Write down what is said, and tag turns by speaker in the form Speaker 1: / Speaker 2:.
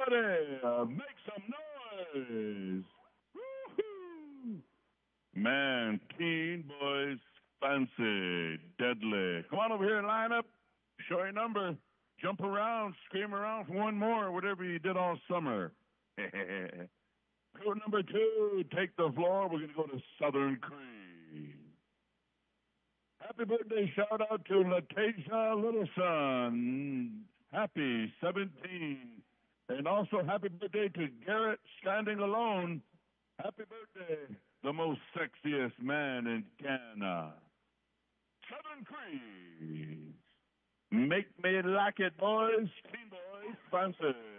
Speaker 1: Everybody, make some noise. Woo-hoo. Man, keen, boys, fancy, deadly. Come on over here and line up. Show your number. Jump around, scream around for one more, whatever you did all summer. Crew number 2, take the floor. We're going to go to Southern Creek. Happy birthday shout out to Latasia Littleson. Happy 17. And also happy birthday to Garrett Standing Alone. Happy birthday, the most sexiest man in Canada. Southern Creek. Make me like it, boys. Team boys, fancy.